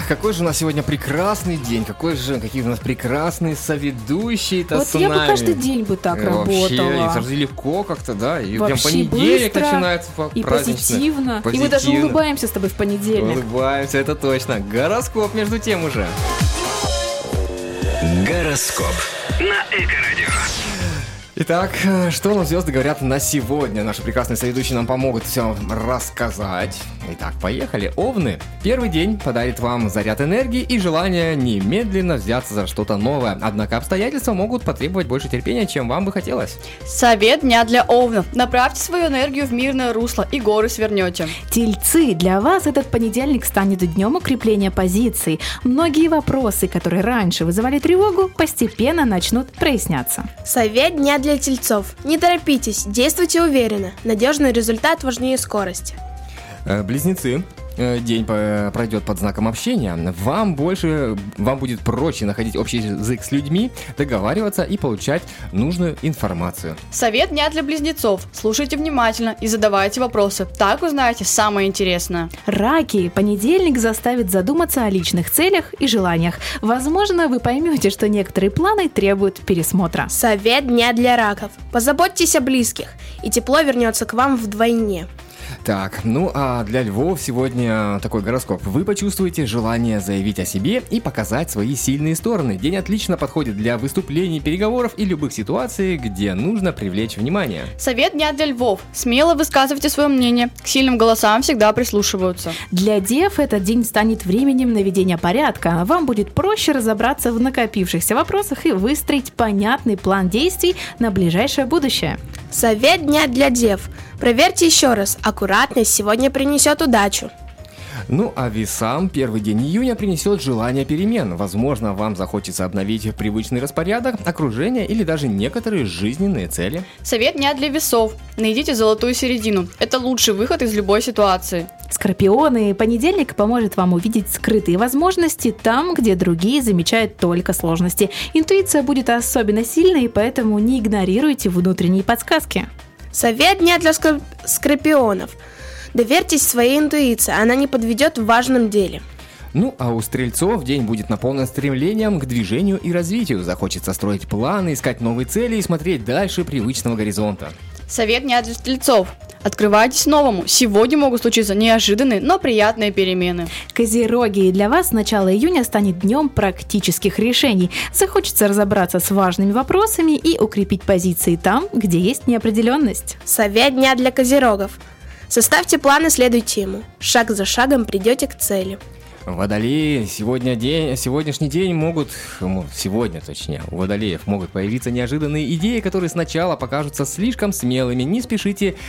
какой же у нас сегодня прекрасный день, какие у нас прекрасные соведущие-то вот с нами. Я бы каждый день бы так работала. Вообще, это же легко как-то, да, и прям Вообще понедельник быстро начинается и празднично. позитивно. И мы даже улыбаемся с тобой в понедельник. Улыбаемся, это точно. Гороскоп между тем уже. Гороскоп на Эко-радио. Итак, что нам звезды говорят на сегодня? Наши прекрасные соведущие нам помогут все рассказать. Итак, поехали. Овны. Первый день подарит вам заряд энергии и желание немедленно взяться за что-то новое. Однако обстоятельства могут потребовать больше терпения, чем вам бы хотелось. Совет дня для овнов. Направьте свою энергию в мирное русло и горы свернете. Тельцы, для вас этот понедельник станет днем укрепления позиций. Многие вопросы, которые раньше вызывали тревогу, постепенно начнут проясняться. Совет дня для тельцов. Не торопитесь, действуйте уверенно. Надежный результат важнее скорости. Близнецы. День пройдет под знаком общения. Вам будет проще находить общий язык с людьми, договариваться и получать нужную информацию. Совет дня для близнецов. Слушайте внимательно и задавайте вопросы. Так узнаете самое интересное. Раки. Понедельник заставит задуматься о личных целях и желаниях. Возможно, вы поймете, что некоторые планы требуют пересмотра. Совет дня для раков. Позаботьтесь о близких, и тепло вернется к вам вдвойне. Так, ну а для львов сегодня такой гороскоп. Вы почувствуете желание заявить о себе и показать свои сильные стороны. День отлично подходит для выступлений, переговоров и любых ситуаций, где нужно привлечь внимание. Совет дня для львов. Смело высказывайте свое мнение. К сильным голосам всегда прислушиваются. Для дев этот день станет временем наведения порядка. Вам будет проще разобраться в накопившихся вопросах и выстроить понятный план действий на ближайшее будущее. Совет дня для дев. Проверьте еще раз. Аккуратность сегодня принесет удачу. Ну а весам первый день июня принесет желание перемен. Возможно, вам захочется обновить привычный распорядок, окружение или даже некоторые жизненные цели. Совет дня для весов. Найдите золотую середину. Это лучший выход из любой ситуации. Скорпионы, понедельник поможет вам увидеть скрытые возможности там, где другие замечают только сложности. Интуиция будет особенно сильной, поэтому не игнорируйте внутренние подсказки. Совет дня для скорпионов. Доверьтесь своей интуиции, она не подведет в важном деле. Ну а у стрельцов день будет наполнен стремлением к движению и развитию. Захочется строить планы, искать новые цели и смотреть дальше привычного горизонта. Совет дня для стрельцов. Открывайтесь новому. Сегодня могут случиться неожиданные, но приятные перемены. Козероги, для вас начало июня станет днем практических решений. Захочется разобраться с важными вопросами и укрепить позиции там, где есть неопределенность. Совет дня для козерогов. Составьте план и следуйте ему. Шаг за шагом придете к цели. Водолеи, сегодняшний день у водолеев могут появиться неожиданные идеи, которые сначала покажутся слишком смелыми. Не спешите